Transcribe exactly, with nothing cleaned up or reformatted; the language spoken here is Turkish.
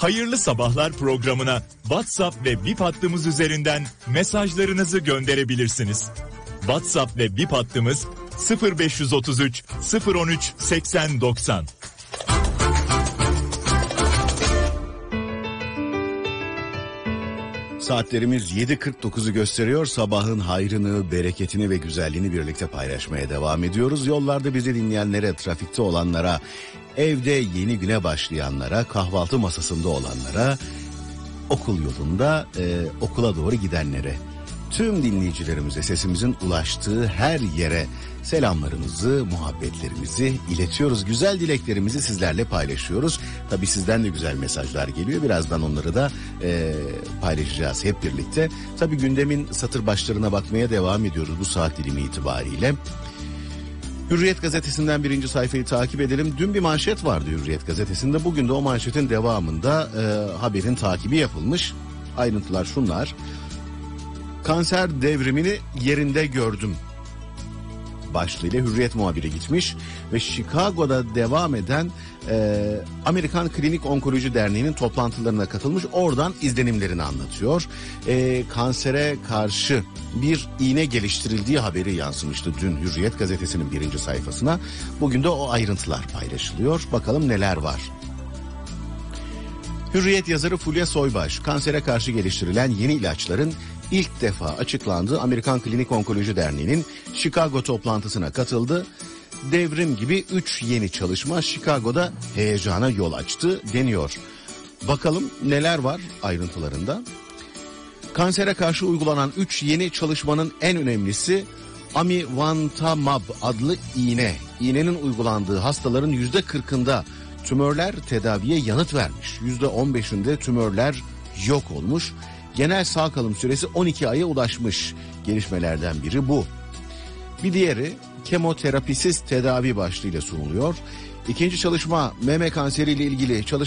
Hayırlı Sabahlar programına WhatsApp ve Bip hattımız üzerinden mesajlarınızı gönderebilirsiniz. WhatsApp ve Bip hattımız sıfır beş otuz üç sıfır on üç seksen doksan. Saatlerimiz yedi kırk dokuzu gösteriyor. Sabahın hayrını, bereketini ve güzelliğini birlikte paylaşmaya devam ediyoruz. Yollarda bizi dinleyenlere, trafikte olanlara, evde yeni güne başlayanlara, kahvaltı masasında olanlara, okul yolunda e, okula doğru gidenlere, tüm dinleyicilerimize sesimizin ulaştığı her yere selamlarımızı, muhabbetlerimizi iletiyoruz. Güzel dileklerimizi sizlerle paylaşıyoruz. Tabii sizden de güzel mesajlar geliyor. Birazdan onları da e, paylaşacağız hep birlikte. Tabii gündemin satır başlarına bakmaya devam ediyoruz bu saat dilimi itibariyle. Hürriyet gazetesinden birinci sayfayı takip edelim. Dün bir manşet vardı Hürriyet gazetesinde. Bugün de o manşetin devamında e, haberin takibi yapılmış. Ayrıntılar şunlar. Kanser devrimini yerinde gördüm başlığıyla Hürriyet muhabiri gitmiş ve Chicago'da devam eden e, Amerikan Klinik Onkoloji Derneği'nin toplantılarına katılmış, oradan izlenimlerini anlatıyor. E, kansere karşı bir iğne geliştirildiği haberi yansımıştı dün Hürriyet gazetesinin birinci sayfasına. Bugün de o ayrıntılar paylaşılıyor. Bakalım neler var. Hürriyet yazarı Fulya Soybaş, kansere karşı geliştirilen yeni ilaçların ilk defa açıklandığı Amerikan Klinik Onkoloji Derneği'nin Chicago toplantısına katıldı. Devrim gibi üç yeni çalışma Chicago'da heyecana yol açtı deniyor. Bakalım neler var ayrıntılarında. Kansere karşı uygulanan üç yeni çalışmanın en önemlisi Amivantamab adlı iğne. İğnenin uygulandığı hastaların yüzde kırkında tümörler tedaviye yanıt vermiş. yüzde on beşinde tümörler yok olmuş. Genel sağ kalım süresi on iki aya ulaşmış. Gelişmelerden biri bu. Bir diğeri kemoterapisiz tedavi başlığıyla sunuluyor. İkinci çalışma meme kanseriyle ilgili çalışma.